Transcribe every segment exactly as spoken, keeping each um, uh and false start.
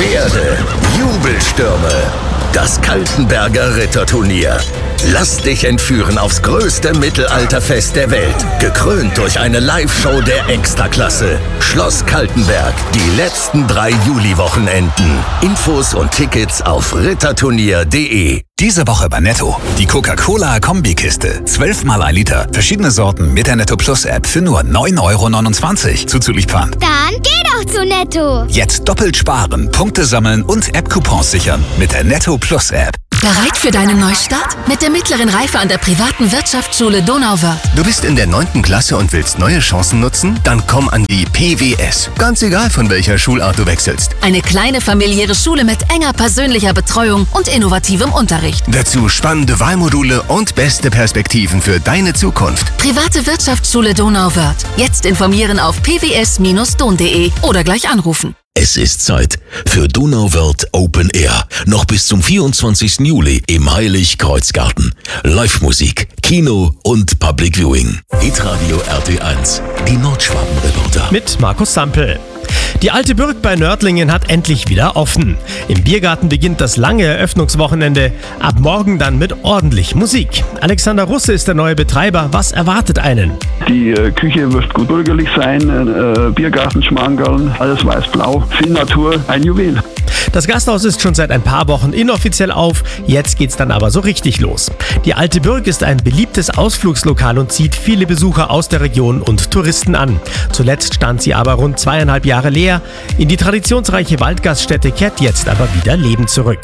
Pferde, Jubelstürme. Das Kaltenberger Ritterturnier. Lass dich entführen aufs größte Mittelalterfest der Welt. Gekrönt durch eine Live-Show der Extraklasse. Schloss Kaltenberg. Die letzten drei Juli-Wochenenden. Infos und Tickets auf ritterturnier punkt de. Diese Woche bei Netto. Die Coca-Cola-Kombikiste. zwölf mal ein Liter. Verschiedene Sorten mit der Netto Plus App für nur neun Euro neunundzwanzig. Zuzüglich Pfand. Dann geh doch zu Netto. Jetzt doppelt sparen, Punkte sammeln und App-Coupons sichern mit der Netto Plus App. Bereit für deinen Neustart? Mit der mittleren Reife an der privaten Wirtschaftsschule Donauwörth. Du bist in der neunten Klasse und willst neue Chancen nutzen? Dann komm an die P W S. Ganz egal, von welcher Schulart du wechselst. Eine kleine familiäre Schule mit enger persönlicher Betreuung und innovativem Unterricht. Dazu spannende Wahlmodule und beste Perspektiven für deine Zukunft. Private Wirtschaftsschule Donauwörth. Jetzt informieren auf p w s Bindestrich don punkt de oder gleich anrufen. Es ist Zeit für Donauwörth Open Air. Noch bis zum vierundzwanzigsten Juli im Heilig-Kreuz-Garten. Live-Musik, Kino und Public Viewing. Hitradio R T eins, die Nordschwaben-Reporter. Mit Markus Sampel. Die Alte Bürg bei Nördlingen hat endlich wieder offen. Im Biergarten beginnt das lange Eröffnungswochenende. Ab morgen dann mit ordentlich Musik. Alexander Russe ist der neue Betreiber. Was erwartet einen? Die äh, Küche wird gut bürgerlich sein. Äh, Biergarten, Schmankerln, alles weiß-blau. Viel Natur, ein Juwel. Das Gasthaus ist schon seit ein paar Wochen inoffiziell auf. Jetzt geht's dann aber so richtig los. Die Alte Bürg ist ein beliebtes Ausflugslokal und zieht viele Besucher aus der Region und Touristen an. Zuletzt stand sie aber rund zweieinhalb Jahre leer. In die traditionsreiche Waldgaststätte kehrt jetzt aber wieder Leben zurück.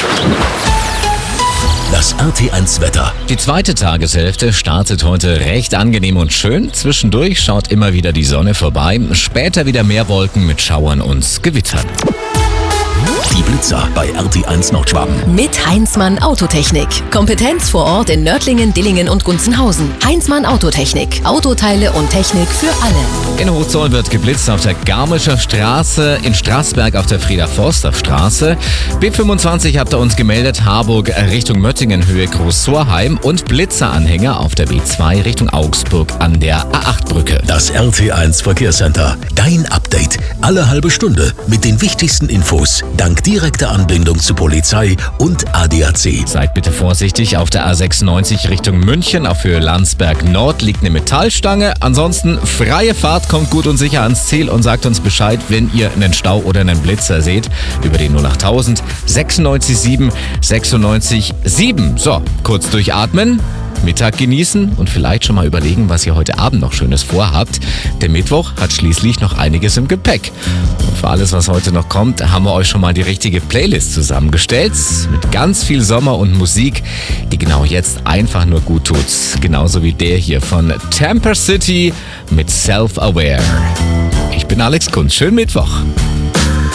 Das R T eins Wetter. Die zweite Tageshälfte startet heute recht angenehm und schön. Zwischendurch schaut immer wieder die Sonne vorbei. Später wieder mehr Wolken mit Schauern und Gewittern. Die Blitzer bei R T eins Nordschwaben. Mit Heinzmann Autotechnik. Kompetenz vor Ort in Nördlingen, Dillingen und Gunzenhausen. Heinzmann Autotechnik. Autoteile und Technik für alle. In Hochzoll wird geblitzt auf der Garmischer Straße, in Straßberg auf der Frieder-Forster-Straße. B fünfundzwanzig habt ihr uns gemeldet, Harburg Richtung Möttingen, Höhe Groß-Sorheim und Blitzeranhänger auf der B zwei Richtung Augsburg an der A acht Brücke. Das R T eins Verkehrscenter. Dein Update. Alle halbe Stunde mit den wichtigsten Infos. Dank direkter Anbindung zu Polizei und A D A C. Seid bitte vorsichtig, auf der A sechsundneunzig Richtung München, auf Höhe Landsberg Nord liegt eine Metallstange. Ansonsten freie Fahrt, kommt gut und sicher ans Ziel und sagt uns Bescheid, wenn ihr einen Stau oder einen Blitzer seht. Über den null achttausend sechsundneunzig sieben sechsundneunzig sieben. So, kurz durchatmen. Mittag genießen und vielleicht schon mal überlegen, was ihr heute Abend noch Schönes vorhabt. Der Mittwoch hat schließlich noch einiges im Gepäck. Und für alles, was heute noch kommt, haben wir euch schon mal die richtige Playlist zusammengestellt. Mit ganz viel Sommer und Musik, die genau jetzt einfach nur gut tut. Genauso wie der hier von Tamper City mit Self-Aware. Ich bin Alex Kunz. Schönen Mittwoch.